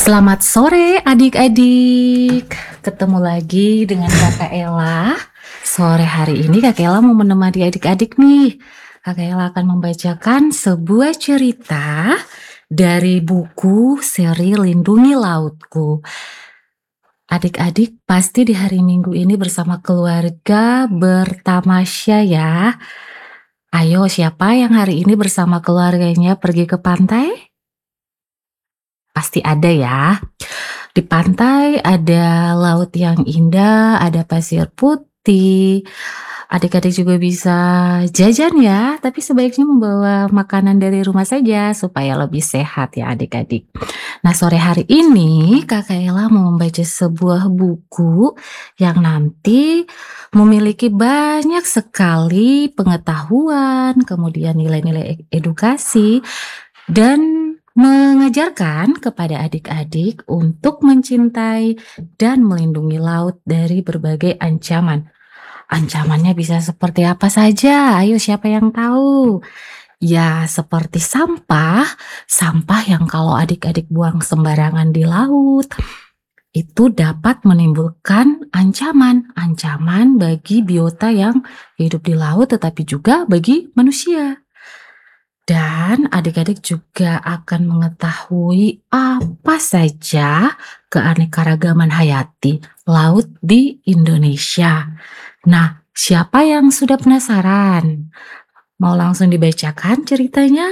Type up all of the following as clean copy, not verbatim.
Selamat sore adik-adik. Ketemu lagi dengan Kakak Ella. Sore hari ini Kakak Ella mau menemani adik-adik nih. Kakak Ella akan membacakan sebuah cerita dari buku seri Lindungi Lautku. Adik-adik pasti di hari Minggu ini bersama keluarga bertamasya ya. Ayo, siapa yang hari ini bersama keluarganya pergi ke pantai? Pasti ada ya. Di pantai ada laut yang indah, ada pasir putih. Adik-adik juga bisa jajan ya, tapi sebaiknya membawa makanan dari rumah saja supaya lebih sehat ya adik-adik. Nah, sore hari ini Kakak Ella mau membaca sebuah buku yang nanti memiliki banyak sekali pengetahuan, kemudian nilai-nilai edukasi, dan mengajarkan kepada adik-adik untuk mencintai dan melindungi laut dari berbagai ancaman. Ancamannya bisa seperti apa saja? Ayo, siapa yang tahu? Ya, seperti sampah, sampah yang kalau adik-adik buang sembarangan di laut, itu dapat menimbulkan ancaman bagi biota yang hidup di laut, tetapi juga bagi manusia. Dan adik-adik juga akan mengetahui apa saja keanekaragaman hayati laut di Indonesia. Nah, siapa yang sudah penasaran? Mau langsung dibacakan ceritanya?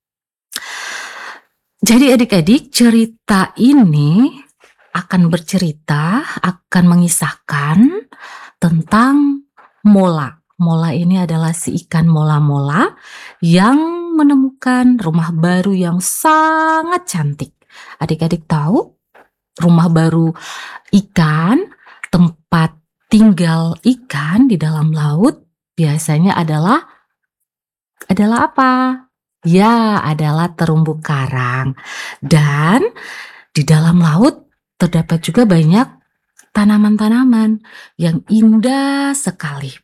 Jadi adik-adik, cerita ini akan mengisahkan tentang mola. Mola ini adalah si ikan mola-mola yang menemukan rumah baru yang sangat cantik. Adik-adik tahu rumah baru ikan, tempat tinggal ikan di dalam laut biasanya adalah apa? Ya, adalah terumbu karang. Dan di dalam laut terdapat juga banyak tanaman-tanaman yang indah sekali.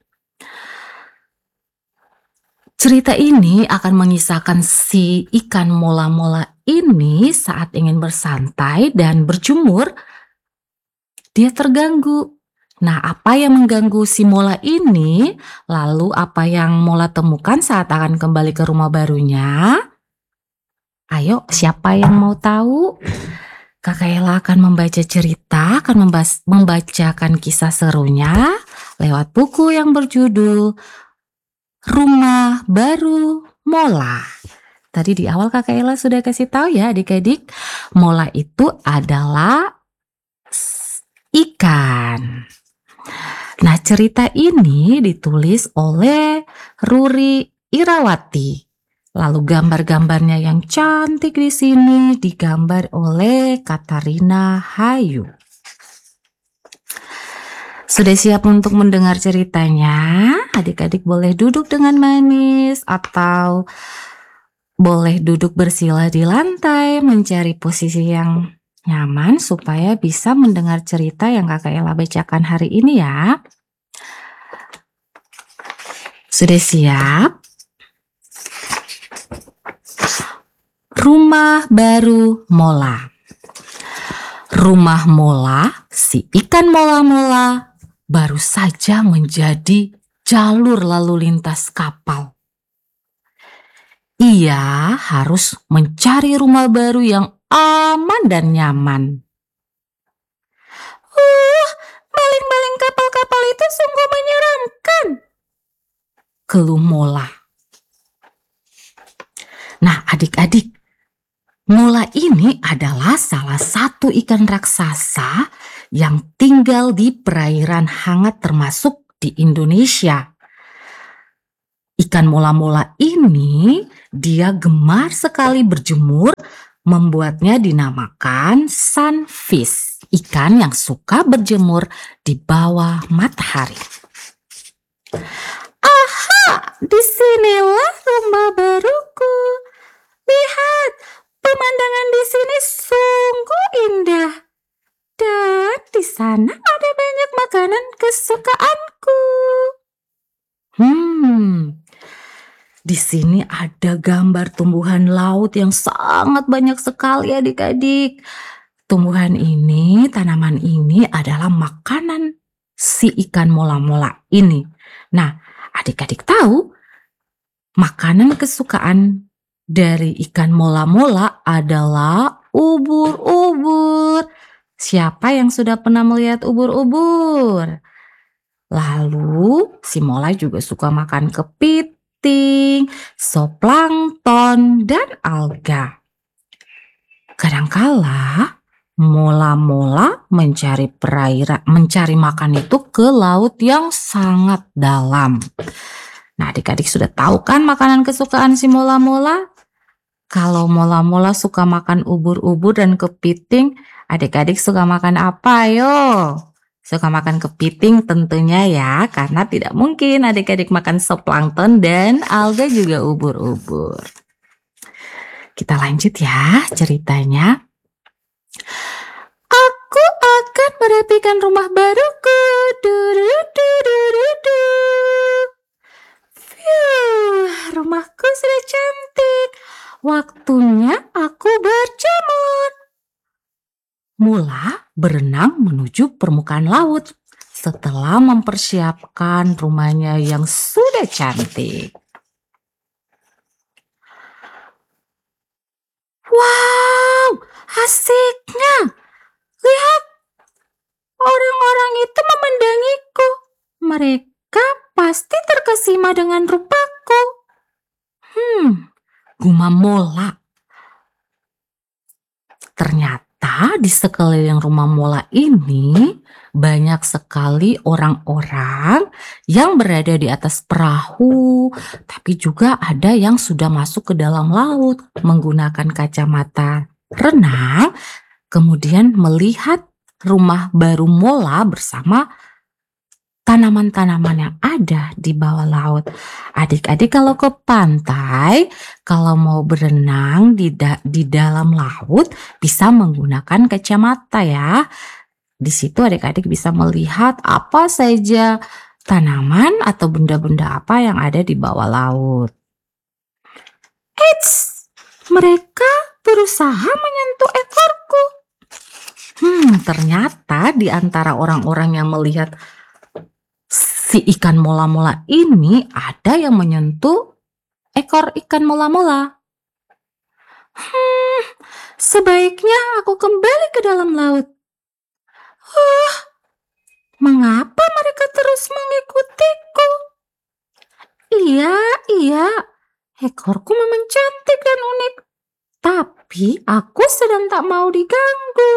Cerita ini akan mengisahkan si ikan mola-mola ini saat ingin bersantai dan berjemur, dia terganggu. Nah, apa yang mengganggu si mola ini? Lalu apa yang mola temukan saat akan kembali ke rumah barunya? Ayo, siapa yang mau tahu? Kakak Ella akan membaca cerita, akan membacakan kisah serunya lewat buku yang berjudul Rumah Baru Mola. Tadi di awal Kakak Ella sudah kasih tahu ya adik-adik, mola itu adalah ikan. Nah, cerita ini ditulis oleh Ruri Irawati. Lalu gambar-gambarnya yang cantik di sini digambar oleh Katarina Hayu. Sudah siap untuk mendengar ceritanya? Adik-adik boleh duduk dengan manis atau boleh duduk bersila di lantai, mencari posisi yang nyaman supaya bisa mendengar cerita yang Kakak Ella bacakan hari ini ya. Sudah siap? Rumah Baru Mola. Rumah mola, si ikan mola-mola, baru saja menjadi jalur lalu lintas kapal. Ia harus mencari rumah baru yang aman dan nyaman. Baling-baling kapal-kapal itu sungguh menyeramkan, keluh mola. Nah, adik-adik, mola ini adalah salah satu ikan raksasa yang tinggal di perairan hangat termasuk di Indonesia. Ikan mola-mola ini dia gemar sekali berjemur, membuatnya dinamakan sunfish, ikan yang suka berjemur di bawah matahari. Aha, disinilah rumah baruku. Lihat, pemandangan di sini sungguh indah. Dan di sana ada banyak makanan kesukaanku. Di sini ada gambar tumbuhan laut yang sangat banyak sekali adik-adik. tumbuhan ini, tanaman ini adalah makanan si ikan mola-mola ini. Nah, adik-adik tahu makanan kesukaan dari ikan mola-mola adalah ubur-ubur. Siapa yang sudah pernah melihat ubur-ubur? Lalu, si mola juga suka makan kepiting, zooplankton, dan alga. Kadangkala mola-mola mencari makan itu ke laut yang sangat dalam. Nah, adik-adik sudah tahu kan makanan kesukaan si mola-mola? Kalau mola-mola suka makan ubur-ubur dan kepiting, adik-adik suka makan apa? Ayo, suka makan kepiting tentunya ya, karena tidak mungkin adik-adik makan zooplankton dan alga juga ubur-ubur. Kita lanjut ya ceritanya. Aku akan merapikan rumah baruku. Rumahku sudah cantik. Waktunya aku berjemur. Mola berenang menuju permukaan laut setelah mempersiapkan rumahnya yang sudah cantik. Wow, asiknya. Lihat, orang-orang itu memandangiku. Mereka pasti terkesima dengan rupaku. Gumam Mola. Ternyata di sekeliling rumah Mola ini banyak sekali orang-orang yang berada di atas perahu, tapi juga ada yang sudah masuk ke dalam laut menggunakan kacamata renang, kemudian melihat rumah baru Mola bersama tanaman-tanaman yang ada di bawah laut. Adik-adik kalau ke pantai, kalau mau berenang di dalam laut bisa menggunakan kacamata ya. Di situ adik-adik bisa melihat apa saja tanaman atau benda-benda apa yang ada di bawah laut. Eits, mereka berusaha menyentuh ekorku. Ternyata di antara orang-orang yang melihat si ikan mola-mola ini ada yang menyentuh ekor ikan mola-mola. Sebaiknya aku kembali ke dalam laut. Mengapa mereka terus mengikutiku? Iya, ekorku memang cantik dan unik. Tapi aku sedang tak mau diganggu.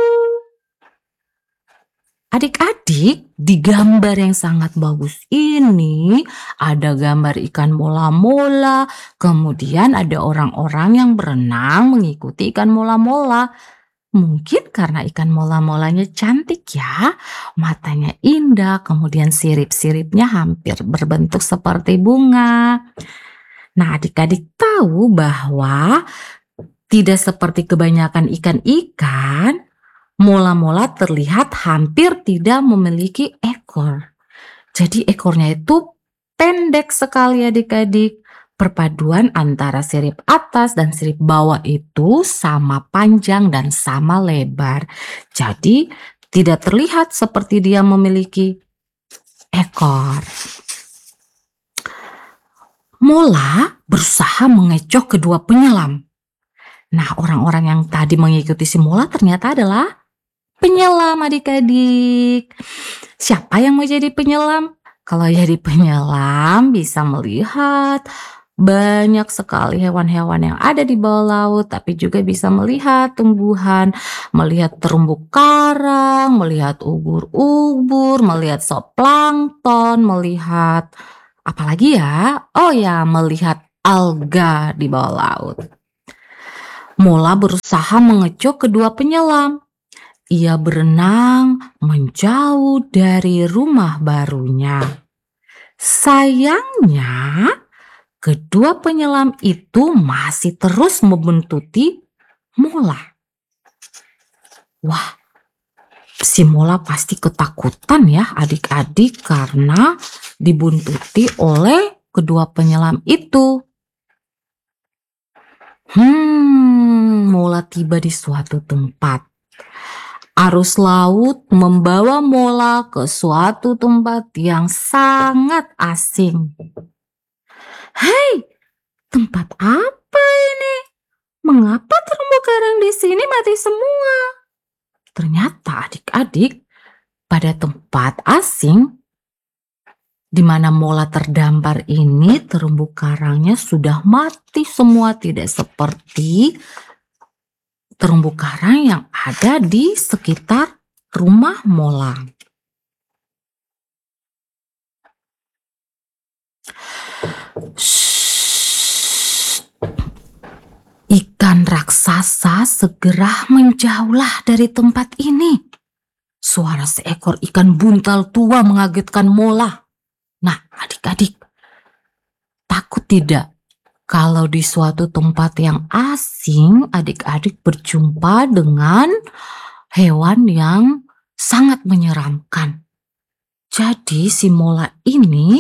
Adik-adik, di gambar yang sangat bagus ini ada gambar ikan mola-mola, kemudian ada orang-orang yang berenang mengikuti ikan mola-mola. Mungkin karena ikan mola-molanya cantik ya, matanya indah, kemudian sirip-siripnya hampir berbentuk seperti bunga. Nah, adik-adik tahu bahwa tidak seperti kebanyakan ikan-ikan, mola-mola terlihat hampir tidak memiliki ekor. Jadi ekornya itu pendek sekali adik-adik. Perpaduan antara sirip atas dan sirip bawah itu sama panjang dan sama lebar. Jadi tidak terlihat seperti dia memiliki ekor. Mola berusaha mengecoh kedua penyelam. Nah, orang-orang yang tadi mengikuti si mola ternyata adalah penyelam adik-adik. Siapa yang mau jadi penyelam? Kalau jadi penyelam bisa melihat banyak sekali hewan-hewan yang ada di bawah laut, tapi juga bisa melihat tumbuhan, melihat terumbu karang, melihat ubur-ubur, melihat zooplankton, melihat apalagi ya? Oh ya, melihat alga di bawah laut. Mola berusaha mengecoh kedua penyelam. Ia berenang menjauh dari rumah barunya. Sayangnya, kedua penyelam itu masih terus membuntuti Mola. Wah, si Mola pasti ketakutan ya adik-adik karena dibuntuti oleh kedua penyelam itu. Mola tiba di suatu tempat. Arus laut membawa Mola ke suatu tempat yang sangat asing. Hei, tempat apa ini? Mengapa terumbu karang di sini mati semua? Ternyata adik-adik, pada tempat asing di mana Mola terdampar ini, terumbu karangnya sudah mati semua, tidak seperti terumbu karang yang ada di sekitar rumah Mola. Shh. Ikan raksasa segera menjauhlah dari tempat ini. Suara seekor ikan buntal tua mengagetkan Mola. Nah, adik-adik, takut tidak kalau di suatu tempat yang asing adik-adik berjumpa dengan hewan yang sangat menyeramkan? Jadi si Mola ini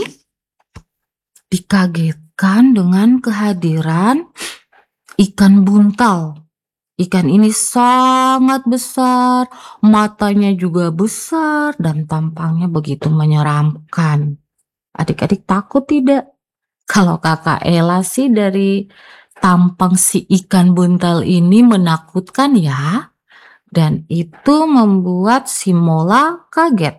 dikagetkan dengan kehadiran ikan buntal. Ikan ini sangat besar, matanya juga besar, dan tampangnya begitu menyeramkan. Adik-adik takut tidak? Kalau kakak Ella sih dari tampang si ikan buntal ini menakutkan ya. Dan itu membuat si Mola kaget.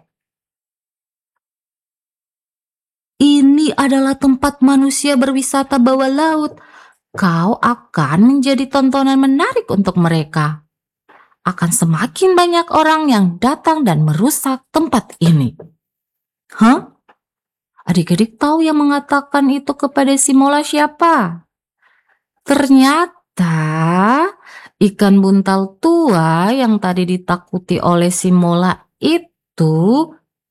Ini adalah tempat manusia berwisata bawah laut. Kau akan menjadi tontonan menarik untuk mereka. Akan semakin banyak orang yang datang dan merusak tempat ini. Hah? Adik-adik tahu yang mengatakan itu kepada si Mola siapa? Ternyata ikan buntal tua yang tadi ditakuti oleh si Mola itu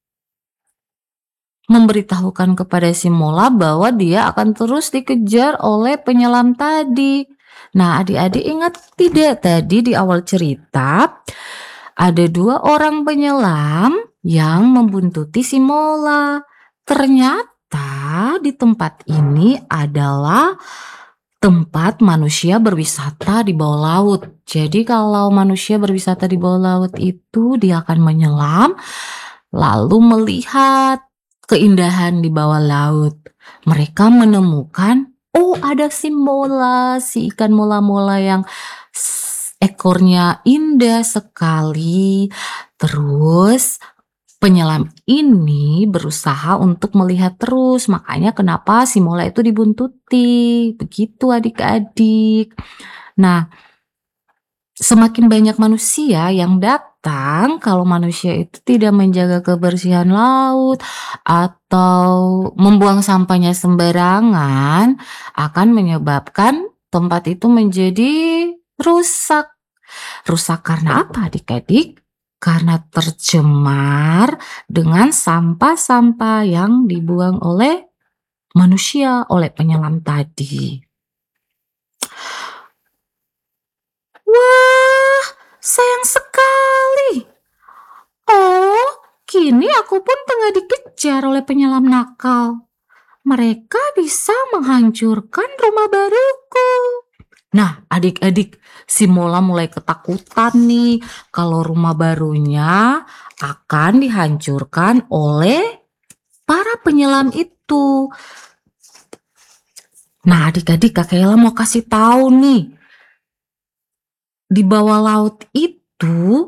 memberitahukan kepada si Mola bahwa dia akan terus dikejar oleh penyelam tadi. Nah, adik-adik ingat tidak tadi di awal cerita ada 2 orang penyelam yang membuntuti si Mola. Ternyata di tempat ini adalah tempat manusia berwisata di bawah laut. Jadi kalau manusia berwisata di bawah laut itu dia akan menyelam lalu melihat keindahan di bawah laut. Mereka menemukan, oh ada si Mola, si ikan mola-mola yang ekornya indah sekali. Terus penyelam ini berusaha untuk melihat terus, makanya kenapa si Mola itu dibuntuti. Begitu adik-adik. Nah, semakin banyak manusia yang datang, kalau manusia itu tidak menjaga kebersihan laut atau membuang sampahnya sembarangan, akan menyebabkan tempat itu menjadi rusak. Rusak karena apa adik-adik? Karena tercemar dengan sampah-sampah yang dibuang oleh manusia, oleh penyelam tadi. Wah, sayang sekali. Oh, kini aku pun tengah dikejar oleh penyelam nakal. Mereka bisa menghancurkan rumah baruku. Nah, adik-adik, si Mola mulai ketakutan nih kalau rumah barunya akan dihancurkan oleh para penyelam itu. Nah, adik-adik, Kak Ella mau kasih tahu nih. Di bawah laut itu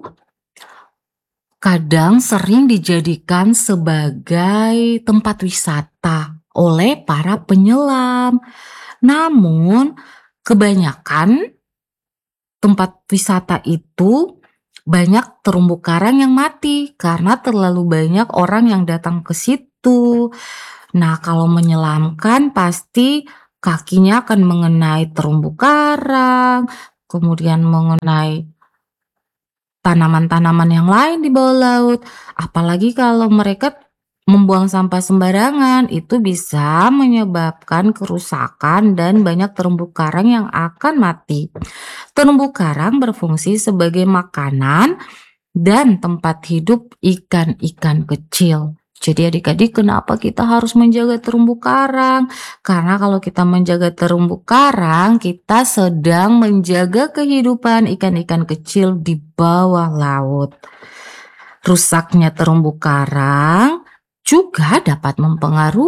kadang sering dijadikan sebagai tempat wisata oleh para penyelam. Namun, kebanyakan tempat wisata itu banyak terumbu karang yang mati karena terlalu banyak orang yang datang ke situ. Nah, kalau menyelamkan pasti kakinya akan mengenai terumbu karang, kemudian mengenai tanaman-tanaman yang lain di bawah laut. Apalagi kalau mereka membuang sampah sembarangan, itu bisa menyebabkan kerusakan dan banyak terumbu karang yang akan mati. Terumbu karang berfungsi sebagai makanan dan tempat hidup ikan-ikan kecil. Jadi adik-adik kenapa kita harus menjaga terumbu karang? Karena kalau kita menjaga terumbu karang, kita sedang menjaga kehidupan ikan-ikan kecil di bawah laut. Rusaknya terumbu karang juga dapat mempengaruhi